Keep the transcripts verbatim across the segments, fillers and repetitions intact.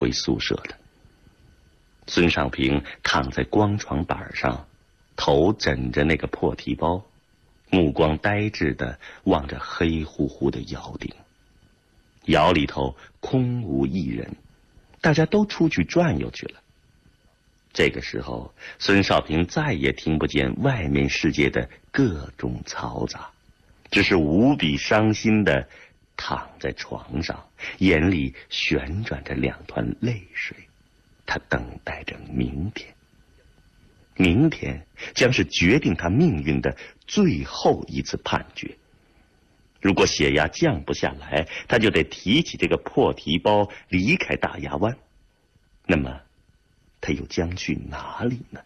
回宿舍的。孙少平躺在光床板上，头枕着那个破提包，目光呆滞地望着黑乎乎的窑顶。窑里头空无一人，大家都出去转悠去了。这个时候，孙少平再也听不见外面世界的各种嘈杂，只是无比伤心地躺在床上，眼里旋转着两团泪水。他等待着明天，明天将是决定他命运的最后一次判决。如果血压降不下来，他就得提起这个破提包离开大牙湾。那么他又将去哪里呢？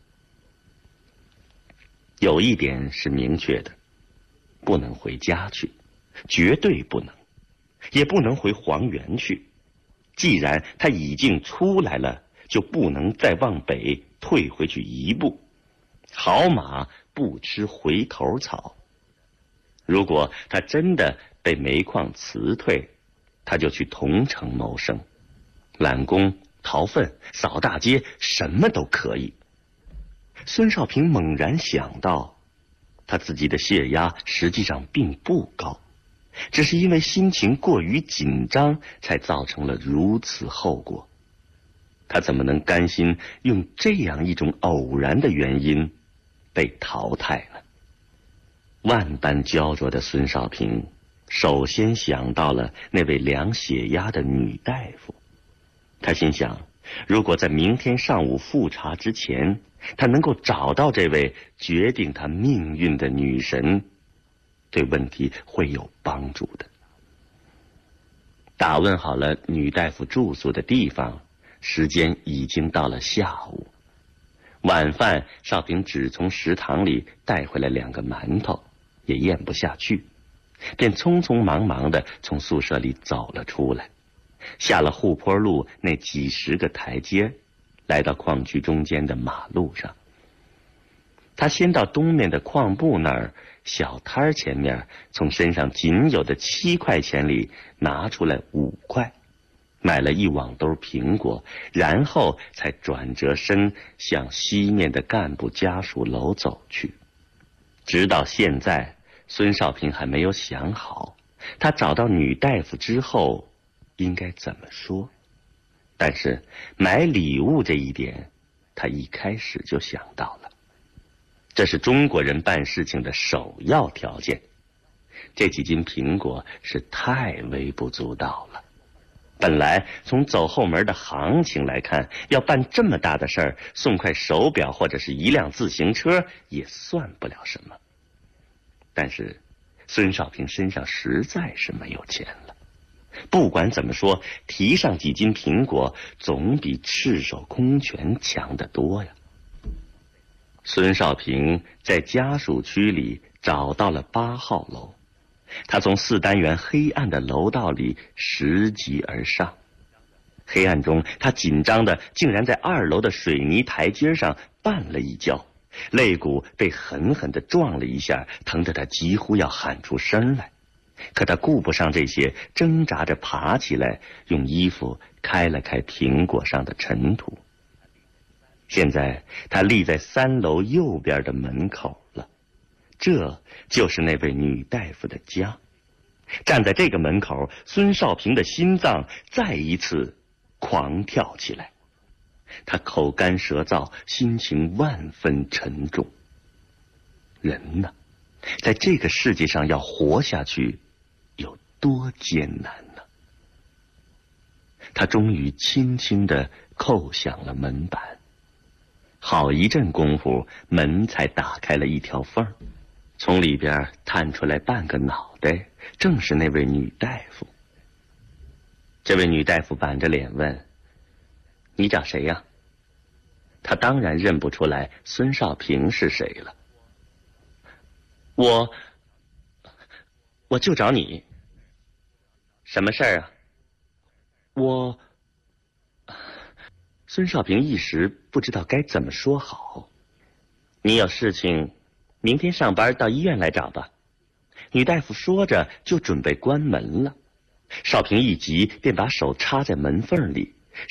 有一点是明确的，不能回家去，绝对不能，也不能回黄原去。既然他已经出来了，就不能再往北退回去一步。好马不吃回头草。如果他真的被煤矿辞退，他就去桐城谋生，揽工、掏粪、扫大街，什么都可以。孙少平猛然想到，他自己的血压实际上并不高，只是因为心情过于紧张，才造成了如此后果。他怎么能甘心用这样一种偶然的原因被淘汰呢？万般焦灼的孙少平首先想到了那位量血压的女大夫。他心想，如果在明天上午复查之前，他能够找到这位决定他命运的女神，对问题会有帮助的。打问好了女大夫住宿的地方，时间已经到了下午。晚饭少平只从食堂里带回来两个馒头，也咽不下去，便匆匆忙忙地从宿舍里走了出来，下了护坡路那几十个台阶，来到矿区中间的马路上。他先到东面的矿部那儿小摊前面，从身上仅有的七块钱里拿出来五块，买了一网兜苹果，然后才转折身向西面的干部家属楼走去。直到现在，孙少平还没有想好，他找到女大夫之后应该怎么说。但是买礼物这一点，他一开始就想到了，这是中国人办事情的首要条件。这几斤苹果是太微不足道了。本来从走后门的行情来看，要办这么大的事儿，送块手表或者是一辆自行车也算不了什么。但是孙少平身上实在是没有钱了，不管怎么说，提上几斤苹果总比赤手空拳强得多呀。孙少平在家属区里找到了八号楼，他从四单元黑暗的楼道里拾级而上。黑暗中，他紧张的竟然在二楼的水泥台阶上绊了一跤，肋骨被狠狠地撞了一下，疼得他几乎要喊出声来。可他顾不上这些，挣扎着爬起来，用衣服开了开苹果上的尘土。现在他立在三楼右边的门口了，这就是那位女大夫的家。站在这个门口，孙少平的心脏再一次狂跳起来，他口干舌燥，心情万分沉重。人呢，在这个世界上要活下去有多艰难呢？他终于轻轻地扣响了门板，好一阵功夫，门才打开了一条缝，从里边探出来半个脑袋，正是那位女大夫。这位女大夫板着脸问：“你找谁呀？”他当然认不出来孙少平是谁了。我我就找你。什么事儿啊？我孙少平一时不知道该怎么说好。你有事情，明天上班到医院来找吧。女大夫说着就准备关门了。少平一急，便把手插在门缝里，